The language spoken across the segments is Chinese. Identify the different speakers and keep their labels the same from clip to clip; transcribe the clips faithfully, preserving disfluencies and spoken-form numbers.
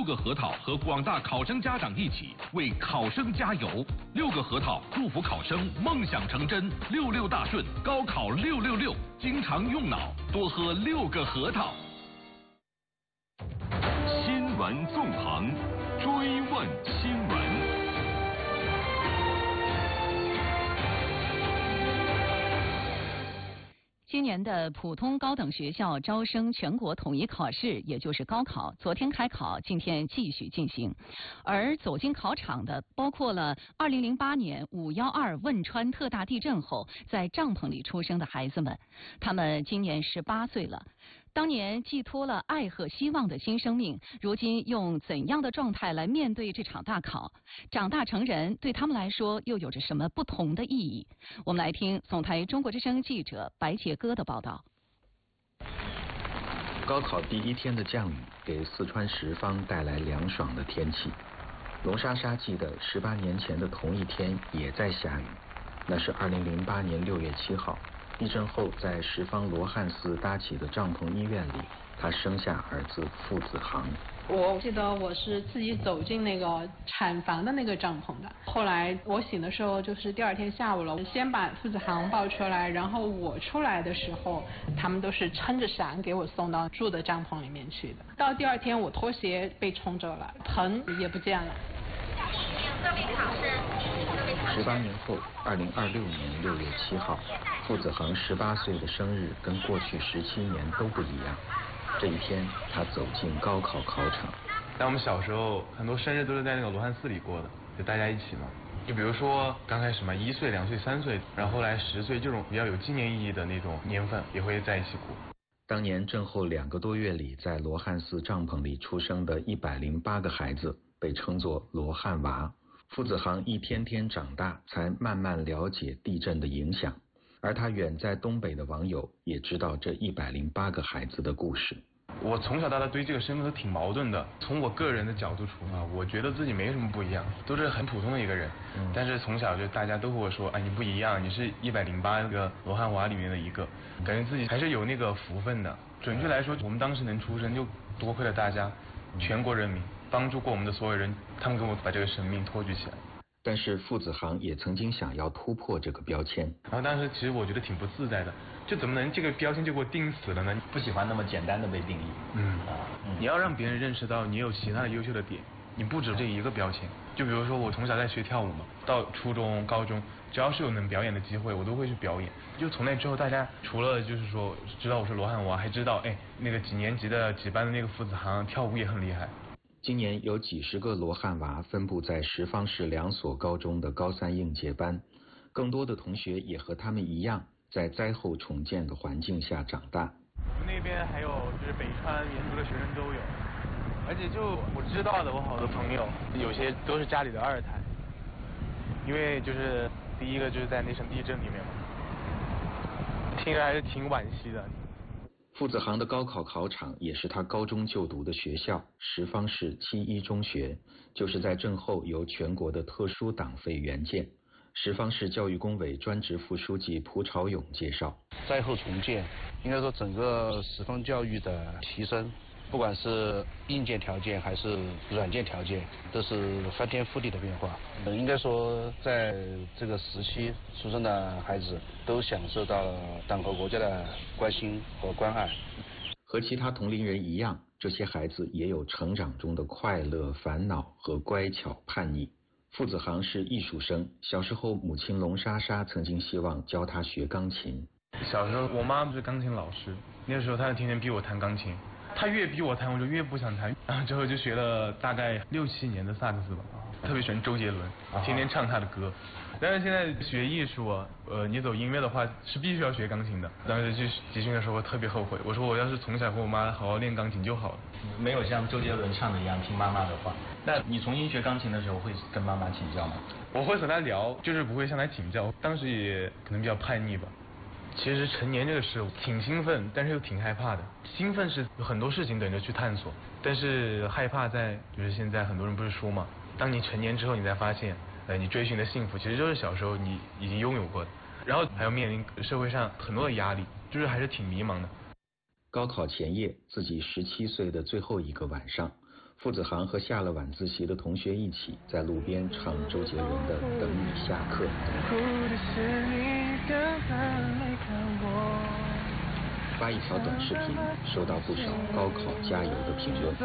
Speaker 1: 六个核桃和广大考生家长一起为考生加油。六个核桃祝福考生梦想成真，六六大顺，高考六六六，经常用脑，多喝六个核桃。
Speaker 2: 新闻纵横，追问新闻。
Speaker 3: 今年的普通高等学校招生全国统一考试，也就是高考，昨天开考，今天继续进行。而走进考场的，包括了二零零八年五幺二汶川特大地震后在帐篷里出生的孩子们，他们今年十八岁了。当年寄托了爱和希望的新生命，如今用怎样的状态来面对这场大考？长大成人对他们来说又有着什么不同的意义？我们来听总台中国之声记者白杰歌的报道。
Speaker 4: 高考第一天的降雨给四川什邡带来凉爽的天气。龙莎莎记得十八年前的同一天也在下雨，那是二零零八年六月七号。地震后，在什邡罗汉寺搭起的帐篷医院里，他生下儿子傅子航。
Speaker 5: 我记得我是自己走进那个产房的那个帐篷的。后来我醒的时候就是第二天下午了，先把傅子航抱出来，然后我出来的时候，他们都是撑着伞给我送到住的帐篷里面去的。到第二天我拖鞋被冲走了，盆也不见了。
Speaker 4: 十八年后，二零二六年六月七号，傅子航十八岁的生日跟过去十七年都不一样。这一天，他走进高考考场。
Speaker 6: 在我们小时候，很多生日都是在那个罗汉寺里过的，就大家一起嘛。就比如说刚开始嘛，一岁、两岁、三岁，然后后来十岁，这种比较有纪念意义的那种年份，也会在一起过。
Speaker 4: 当年震后两个多月里，在罗汉寺帐篷里出生的一百零八个孩子，被称作罗汉娃。傅子航一天天长大，才慢慢了解地震的影响。而他远在东北的网友也知道这一百零八个孩子的故事。
Speaker 6: 我从小到大对这个身份都挺矛盾的。从我个人的角度出发，我觉得自己没什么不一样，都是很普通的一个人。嗯、但是从小就大家都和我说，哎，你不一样，你是一百零八个罗汉娃里面的一个，感觉自己还是有那个福分的。准确来说，我们当时能出生，就多亏了大家，全国人民帮助过我们的所有人，他们给我把这个生命托举起来。
Speaker 4: 但是傅子航也曾经想要突破这个标签，
Speaker 6: 然后当时其实我觉得挺不自在的，就怎么能这个标签就给我定死了呢？
Speaker 7: 不喜欢那么简单的被定义。
Speaker 6: 嗯啊，嗯你要让别人认识到你有其他的优秀的点，你不止这一个标签。就比如说我从小在学跳舞嘛，到初中、高中，只要是有能表演的机会，我都会去表演。就从那之后，大家除了就是说知道我是罗汉娃，还知道哎那个几年级的几班的那个傅子航跳舞也很厉害。
Speaker 4: 今年有几十个罗汉娃分布在什邡市两所高中的高三应届班，更多的同学也和他们一样，在灾后重建的环境下长大。
Speaker 6: 我们那边还有就是北川民族的学生都有，而且就我知道的，我好多朋友有些都是家里的二胎，因为就是第一个就是在那场地震里面嘛，听着还是挺惋惜的。
Speaker 4: 傅子航的高考考场也是他高中就读的学校什邡市七一中学，就是在震后由全国的特殊党费援建。什邡市教育工委专职副书记蒲朝勇介绍，
Speaker 8: 灾后重建，应该说整个什邡教育的提升，不管是硬件条件还是软件条件，都是翻天覆地的变化。应该说在这个时期出生的孩子都享受到了党和国家的关心和关爱。
Speaker 4: 和其他同龄人一样，这些孩子也有成长中的快乐、烦恼和乖巧叛逆。傅子航是艺术生，小时候母亲龙莎莎曾经希望教他学钢琴。
Speaker 6: 小时候我妈不是钢琴老师，那时候她就天天逼我弹钢琴，她越逼我弹我就越不想弹，然后之后就学了大概六七年的萨克斯吧，特别喜欢周杰伦，天天唱他的歌。但是现在学艺术啊，呃，你走音乐的话是必须要学钢琴的。当时去集训的时候我特别后悔，我说我要是从小和我妈好好练钢琴就好了。
Speaker 7: 没有像周杰伦唱的一样听妈妈的话。那你重新学钢琴的时候会跟妈妈请教吗？
Speaker 6: 我会和她聊，就是不会向她请教。当时也可能比较叛逆吧。其实成年这个事挺兴奋，但是又挺害怕的。兴奋是有很多事情等着去探索，但是害怕在就是现在很多人不是说嘛，当你成年之后，你才发现，呃，你追寻的幸福其实就是小时候你已经拥有过的，然后还要面临社会上很多的压力，就是还是挺迷茫的。
Speaker 4: 高考前夜，自己十七岁的最后一个晚上， 父子航和下了晚自习的同学一起在路边唱周杰伦的《等你下课》。发一条短视频，收到不少高考加油的评论。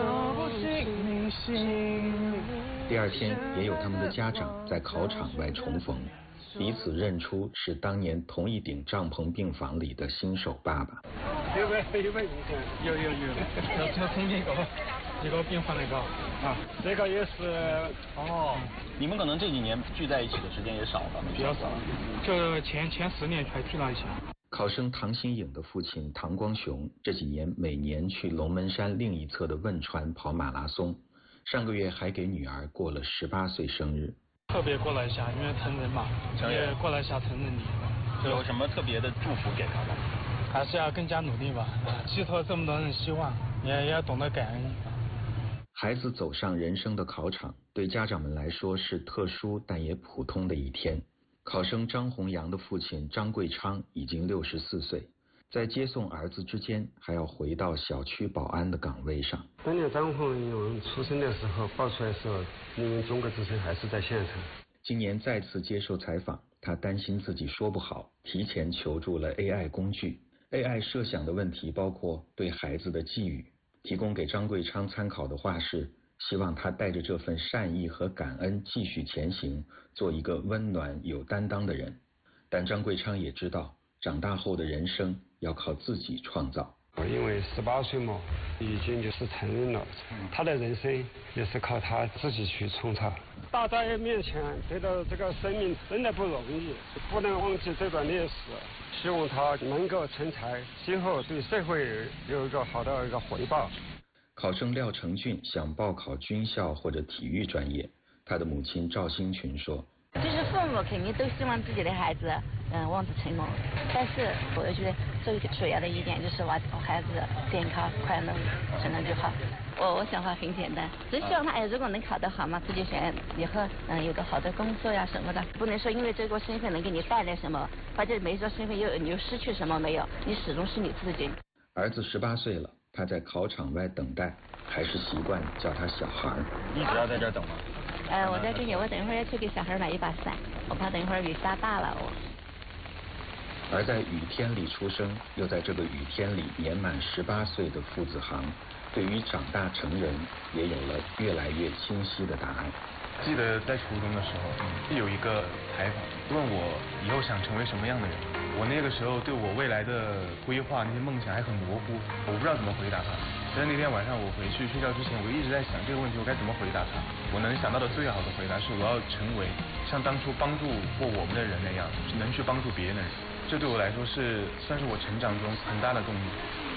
Speaker 4: 第二天，也有他们的家长在考场外重逢，彼此认出是当年同一顶帐篷病房里的新手爸爸。
Speaker 9: 有没有有没有印象？有有有，就就同一个一个病房那个啊，这个也是
Speaker 7: 哦。你们可能这几年聚在一起的时间也少了，
Speaker 9: 比较少，就前前四年还聚了一下。
Speaker 4: 考生唐新颖的父亲唐光雄这几年每年去龙门山另一侧的汶川跑马拉松，上个月还给女儿过了十八岁生日。
Speaker 9: 特别过来一下，因为成人嘛，也过来一下成人礼。
Speaker 7: 有什么特别的祝福给他吗？
Speaker 9: 还是要更加努力吧，寄托这么多人希望，也也要懂得感恩。
Speaker 4: 孩子走上人生的考场，对家长们来说是特殊但也普通的一天。考生张宏阳的父亲张贵昌已经六十四岁，在接送儿子之间，还要回到小区保安的岗位上。
Speaker 10: 当年张宏阳出生的时候，报出来的时候，因为中国之声还是在现场。
Speaker 4: 今年再次接受采访，他担心自己说不好，提前求助了 A I 工具。A I 设想的问题包括对孩子的寄语，提供给张贵昌参考的话是，希望他带着这份善意和感恩继续前行，做一个温暖有担当的人。但张贵昌也知道，长大后的人生要靠自己创造。
Speaker 10: 因为十八岁嘛，已经就是成人了，他的人生也是靠他自己去创造。大家面前得到这个生命真的不容易，不能忘记这段历史。希望他能够成才，今后对社会有一个好的一个回报。
Speaker 4: 考生廖成俊想报考军校或者体育专业，他的母亲赵新群说，
Speaker 11: 就是父母肯定都希望自己的孩子嗯望子成龙，但是我觉得最主要的一点就是我孩子健康快乐成人就好。我我想法很简单，只希望他哎如果能考得好嘛，自己选以后嗯有个好的工作呀什么的，不能说因为这个身份能给你带来什么，或者没这身份又你又失去什么没有，你始终是你自己。
Speaker 4: 儿子十八岁了，他在考场外等待，还是习惯叫他小孩。
Speaker 7: 一直要在这儿等吗？
Speaker 11: 呃，我在这里，我等一会儿要去给小孩买一把伞，我怕等一会儿雨下大了我。
Speaker 4: 而在雨天里出生，又在这个雨天里年满十八岁的父子航，对于长大成人也有了越来越清晰的答案。
Speaker 6: 记得在初中的时候，有一个采访问我以后想成为什么样的人，我那个时候对我未来的规划那些梦想还很模糊，我不知道怎么回答他。所以那天晚上我回去睡觉之前，我一直在想这个问题我该怎么回答他。我能想到的最好的回答是我要成为像当初帮助过我们的人那样，能去帮助别人的人。这对我来说是算是我成长中很大的动力。